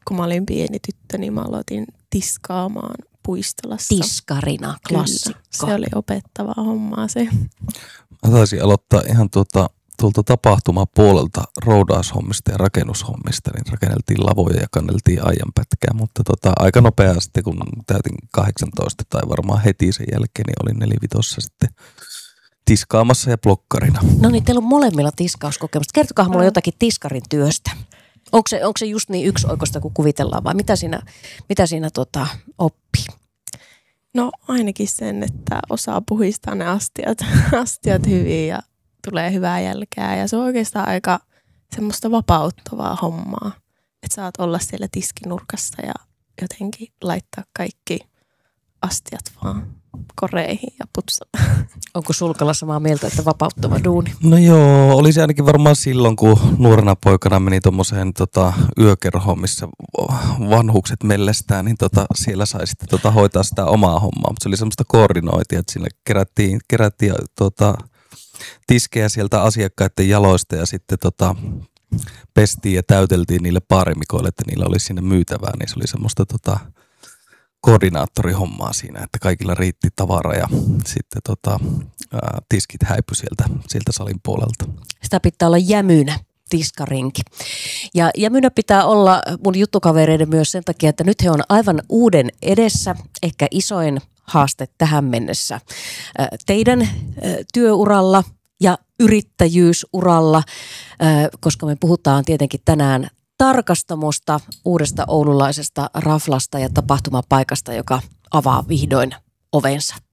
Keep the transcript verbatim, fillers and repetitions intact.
kun mä olin pieni tyttö, niin mä aloitin tiskaamaan puistolassa. Tiskarina, klassikko. Kyllä, se oli opettavaa hommaa se. Mä taisin aloittaa ihan tuota, tuolta tapahtumapuolelta roudaushommista ja rakennushommista, niin rakenneltiin lavoja ja kanneltiin ajanpätkää, mutta tota, aika nopeasti, kun täytin kahdeksantoista tai varmaan heti sen jälkeen, niin olin nelivitossa sitten tiskaamassa ja blokkarina. No niin, teillä on molemmilla tiskauskokemusta. Kertokaa mulle jotakin tiskarin työstä. Onko se, onko se just niin yksioikoista kuin kuvitellaan vai mitä siinä, mitä siinä tota, oppii? No ainakin sen, että osaa puhistaa ne astiat, astiat hyvin ja tulee hyvää jälkeä. Ja se on oikeastaan aika semmoista vapauttavaa hommaa, että saat olla siellä tiskinurkassa ja jotenkin laittaa kaikki astiat vaan koreihin ja putsata. Onko Sulkala samaa mieltä, että vapauttava duuni? No joo, oli se ainakin varmaan silloin, kun nuorena poikana meni tuommoiseen tota, yökerhoon, missä vanhukset mellestään, niin tota, siellä sai sitten tota, hoitaa sitä omaa hommaa. Mutta se oli semmoista koordinointia, että siinä kerättiin, kerättiin tota, tiskejä sieltä asiakkaiden jaloista ja sitten tota, pestiin ja täyteltiin niille baarimikoille, että niillä oli sinne myytävää, niin se oli semmoista tota, koordinaattorihommaa siinä, että kaikilla riitti tavara ja sitten tota, ää, tiskit häipy sieltä, sieltä salin puolelta. Sitä pitää olla jämynä, tiskarinki. Ja jämynä pitää olla mun juttukavereiden myös sen takia, että nyt he on aivan uuden edessä, ehkä isoin haaste tähän mennessä teidän työuralla ja yrittäjyysuralla, koska me puhutaan tietenkin tänään tarkastamosta, uudesta oululaisesta raflasta ja tapahtumapaikasta, joka avaa vihdoin ovensa.